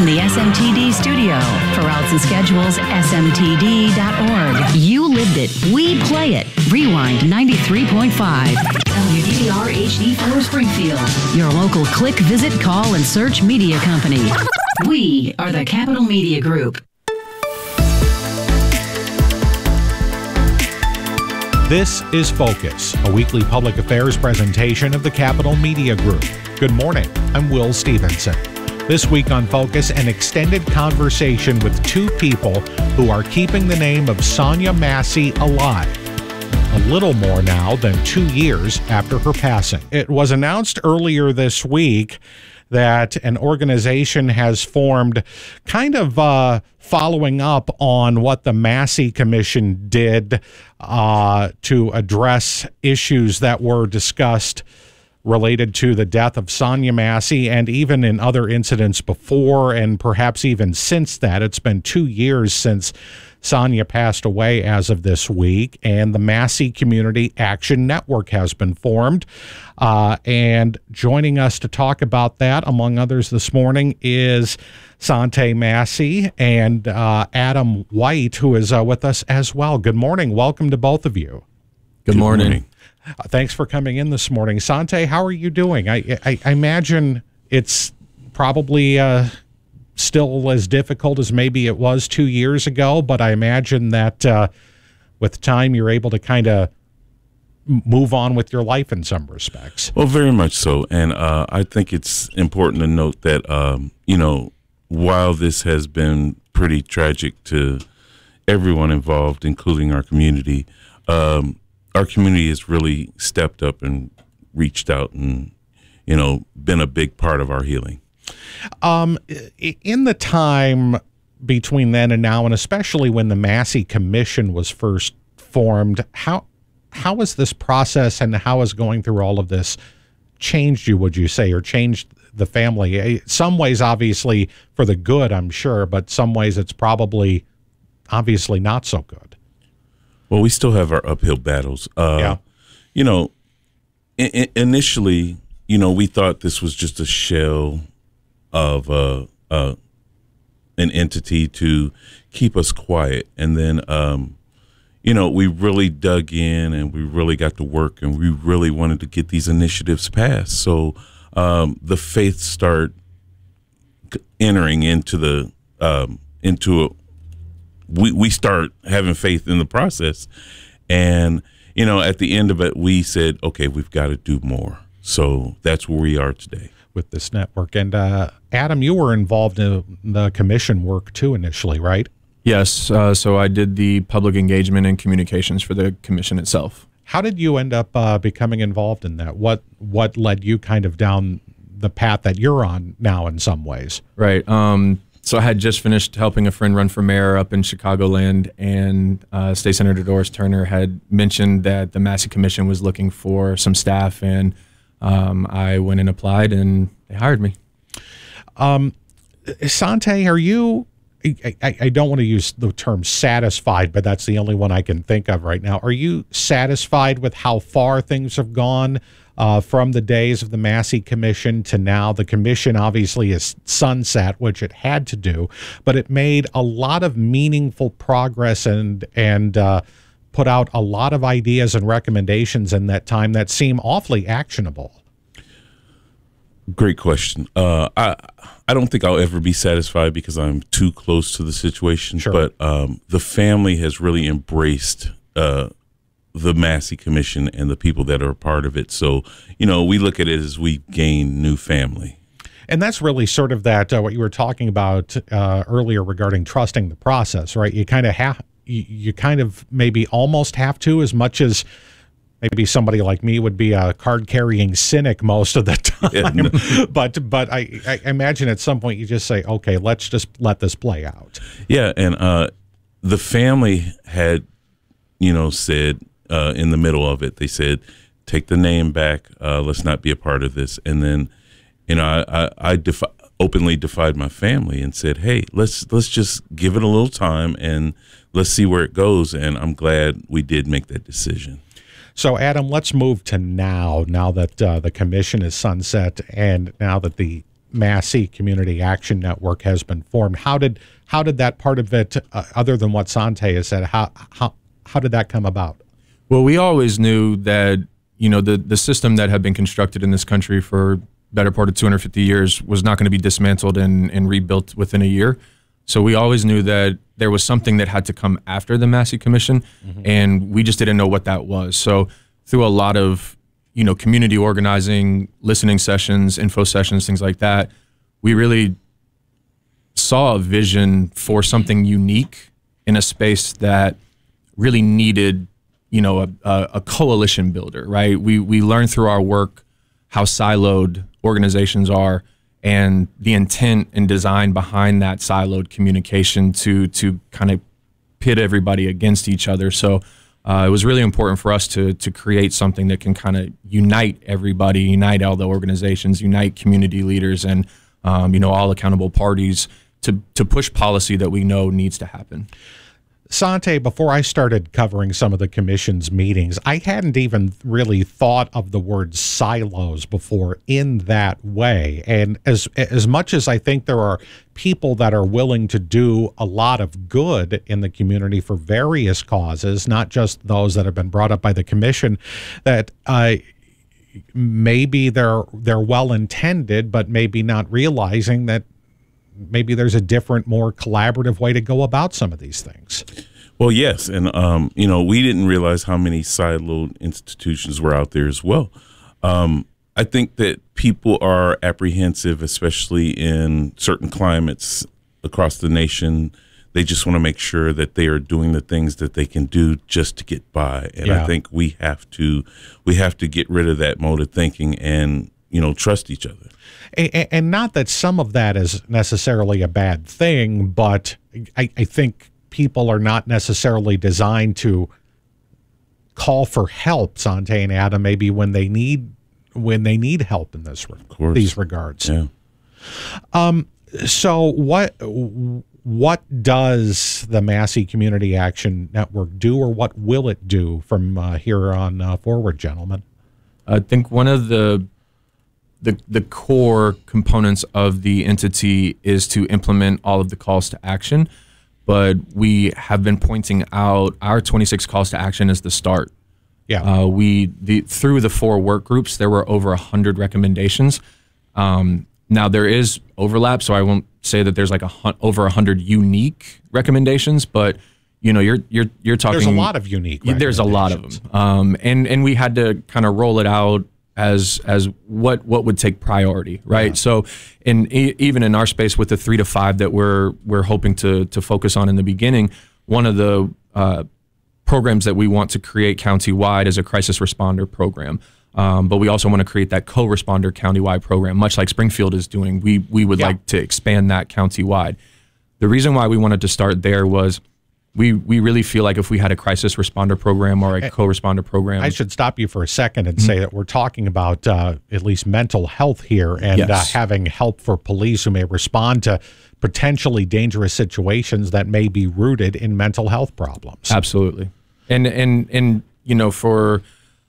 From the SMTD studio, for routes and schedules, smtd.org. You lived it. We play it. Rewind 93.5. WDR HD4 Springfield. Your local click, visit, call, and search media company. We are the Capital Media Group. This is Focus, a weekly public affairs presentation of the Capital Media Group. Good morning. I'm Will Stevenson. This week on Focus, an extended conversation with two people who are keeping the name of Sonya Massey alive, a little more now than 2 years after her passing. It was announced earlier this week that an organization has formed kind of following up on what the Massey Commission did to address issues that were discussed related to the death of Sonya Massey, and even in other incidents before and perhaps even since that. It's been 2 years since Sonya passed away as of this week, and the Massey Community Action Network has been formed. And joining us to talk about that, among others this morning, is Sante Massey and Adam White, who is with us as well. Good morning. Welcome to both of you. Good morning. Thanks for coming in this morning. Sante, how are you doing? I imagine it's probably still as difficult as maybe it was 2 years ago, but I imagine that with time you're able to kind of move on with your life in some respects. Well, very much so. And I think it's important to note that, while this has been pretty tragic to everyone involved, including our community has really stepped up and reached out and, been a big part of our healing. In the time between then and now, and especially when the Massey Commission was first formed, how has this process and how has going through all of this changed you, would you say, or changed the family? Some ways, obviously, for the good, I'm sure, but some ways it's probably obviously not so good. Well, we still have our uphill battles. Initially, we thought this was just a shell of an entity to keep us quiet. And then, we really dug in and we really got to work and we really wanted to get these initiatives passed. So the faith started entering into we start having faith in the process. And, at the end of it, we said, okay, we've got to do more. So that's where we are today with this network. And Adam, you were involved in the commission work too initially, right? Yes. So I did the public engagement and communications for the commission itself. How did you end up becoming involved in that? What led you kind of down the path that you're on now in some ways? Right. So I had just finished helping a friend run for mayor up in Chicagoland, and State Senator Doris Turner had mentioned that the Massey Commission was looking for some staff, and I went and applied, and they hired me. Sante, are you, I don't want to use the term satisfied, but that's the only one I can think of right now. Are you satisfied with how far things have gone from the days of the Massey Commission to now? The commission obviously is sunset, which it had to do, but it made a lot of meaningful progress and put out a lot of ideas and recommendations in that time that seem awfully actionable. Great question. I don't think I'll ever be satisfied because I'm too close to the situation. Sure. But the family has really embraced the Massey Commission and the people that are a part of it. So, we look at it as we gain new family. And that's really sort of that what you were talking about earlier regarding trusting the process, right? You kind of maybe almost have to, as much as maybe somebody like me would be a card-carrying cynic most of the time. Yeah, no. But I imagine at some point you just say, okay, let's just let this play out. Yeah, and the family had, said in the middle of it, they said, take the name back, let's not be a part of this. And then, I openly defied my family and said, hey, let's just give it a little time and let's see where it goes. And I'm glad we did make that decision. So, Adam, let's move to now that the commission is sunset and now that the Massey Community Action Network has been formed. How did that part of it, other than what Sante has said, how did that come about? Well, we always knew that, you know, the system that had been constructed in this country for better part of 250 years was not going to be dismantled and rebuilt within a year. So we always knew that there was something that had to come after the Massey Commission, and we just didn't know what that was. So through a lot of, you know, community organizing, listening sessions, info sessions, things like that, we really saw a vision for something unique in a space that really needed, you know, a coalition builder, right? We learned through our work how siloed organizations are, and the intent and design behind that siloed communication to kind of pit everybody against each other. So it was really important for us to create something that can kind of unite everybody, unite all the organizations, unite community leaders, and you know, all accountable parties to push policy that we know needs to happen. Sante, before I started covering some of the commission's meetings, I hadn't even really thought of the word silos before in that way. And as much as I think there are people that are willing to do a lot of good in the community for various causes, not just those that have been brought up by the commission, that maybe they're well-intended, but maybe not realizing that maybe there's a different, more collaborative way to go about some of these things. Well, yes. And, you know, we didn't realize how many siloed institutions were out there as well. I think that people are apprehensive, especially in certain climates across the nation. They just want to make sure that they are doing the things that they can do just to get by. And I think we have to get rid of that mode of thinking and, you know, trust each other. And not that some of that is necessarily a bad thing, but I think people are not necessarily designed to call for help, Sante and Adam, maybe when they need help in these regards. Yeah. So what does the Massey Community Action Network do, or what will it do from here on forward, gentlemen? I think one of the core components of the entity is to implement all of the calls to action, but we have been pointing out our 26 calls to action as the start. Yeah. Through the 4 work groups, there were over 100 recommendations. Now there is overlap, so I won't say that there's like over 100 unique recommendations, but you know, you're talking. There's a lot of unique. There's a lot of them, and we had to kind of roll it out as what would take priority, right? Yeah. So, even in our space with the 3 to 5 that we're hoping to focus on in the beginning, one of the programs that we want to create countywide is a crisis responder program. But we also want to create that co-responder countywide program, much like Springfield is doing. We would like to expand that countywide. The reason why we wanted to start there was we really feel like if we had a crisis responder program or a co-responder program. I should stop you for a second and say that we're talking about at least mental health here, and having help for police who may respond to potentially dangerous situations that may be rooted in mental health problems. Absolutely. And you know, for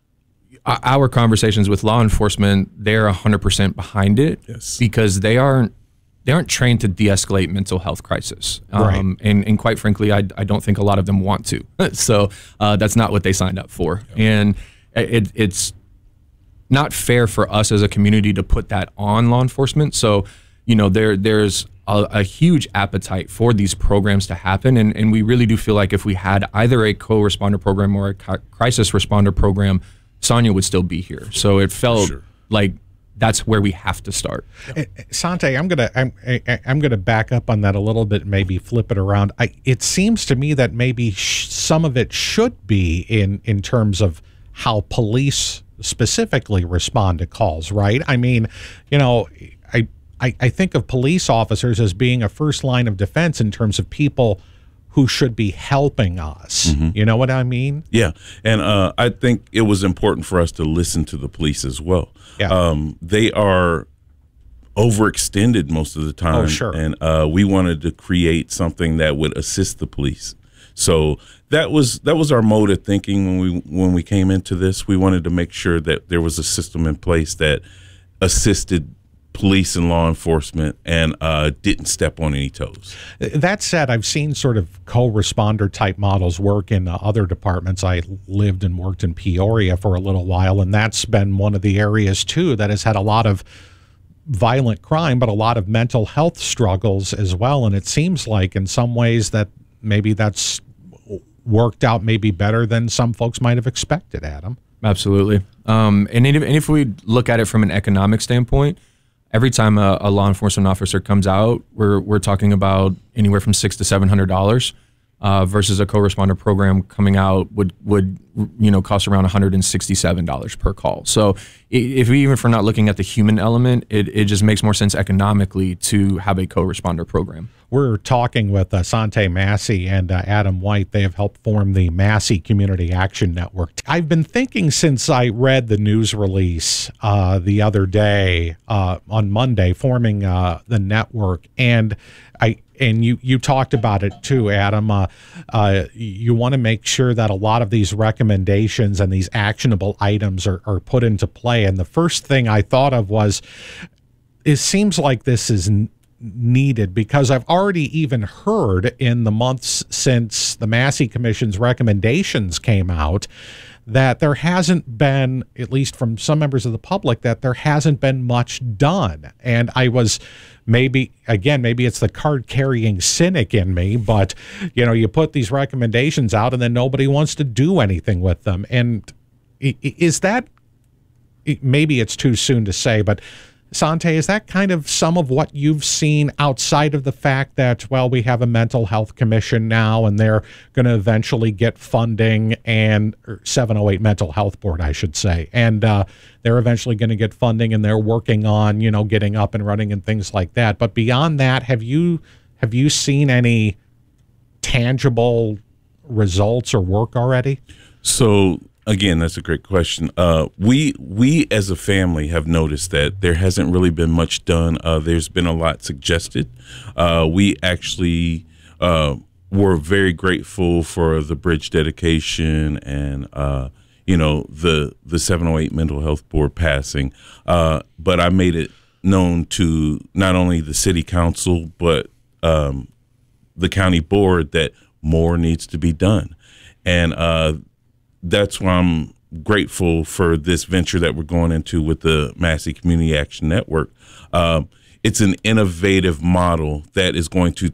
our conversations with law enforcement, they're 100% behind it. Yes. Because they aren't trained to de-escalate mental health crisis. Right. And quite frankly, I don't think a lot of them want to. So that's not what they signed up for. Yep. And it's not fair for us as a community to put that on law enforcement. So, you know, there's a huge appetite for these programs to happen. And we really do feel like if we had either a co-responder program or a crisis responder program, Sonia would still be here. So it felt like that's where we have to start. Sante, I'm gonna back up on that a little bit, and maybe flip it around. It seems to me that maybe some of it should be in terms of how police specifically respond to calls, right? I mean, you know, I think of police officers as being a first line of defense in terms of people who should be helping us. You know what I mean? Yeah. And I think it was important for us to listen to the police as well. Yeah. They are overextended most of the time. Oh, sure. And we wanted to create something that would assist the police. So that was our mode of thinking when we came into this. We wanted to make sure that there was a system in place that assisted police and law enforcement and didn't step on any toes. That said, I've seen sort of co-responder type models work in other departments. I lived and worked in Peoria for a little while, and that's been one of the areas too that has had a lot of violent crime, but a lot of mental health struggles as well. And it seems like in some ways that maybe that's worked out maybe better than some folks might have expected, Adam. Absolutely. And if we look at it from an economic standpoint, every time a law enforcement officer comes out, we're talking about anywhere from $600 to $700 versus a co-responder program coming out would cost around $167 per call. So if we're not looking at the human element, it just makes more sense economically to have a co-responder program. We're talking with Sante Massey and Adam White. They have helped form the Massey Community Action Network. I've been thinking since I read the news release the other day on Monday, forming the network, and you talked about it too, Adam. You want to make sure that a lot of these recommendations and these actionable items are put into play. And the first thing I thought of was, it seems like this is needed, because I've already even heard in the months since the Massey Commission's recommendations came out that there hasn't been, at least from some members of the public, that there hasn't been much done. And I was maybe it's the card-carrying cynic in me, but you put these recommendations out and then nobody wants to do anything with them. And is that, maybe it's too soon to say, but Sante, is that kind of some of what you've seen outside of the fact that, well, we have a mental health commission now and they're going to eventually get funding, and 708 Mental Health Board, I should say, and they're eventually going to get funding and they're working on, getting up and running and things like that. But beyond that, have you seen any tangible results or work already? So, again, that's a great question. We as a family have noticed that there hasn't really been much done. There's been a lot suggested. We actually were very grateful for the bridge dedication and the 708 Mental Health Board passing. But I made it known to not only the city council but the county board that more needs to be done, and that's why I'm grateful for this venture that we're going into with the Massey Community Action Network. It's an innovative model that's going to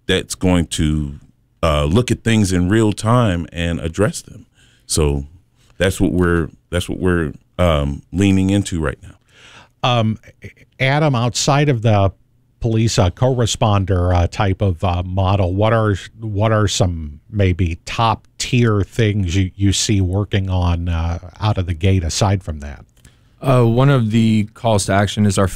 look at things in real time and address them. So that's what we're leaning into right now. Adam, outside of the police co-responder type of model, what are some maybe top tier things you see working on out of the gate aside from that? One of the calls to action is our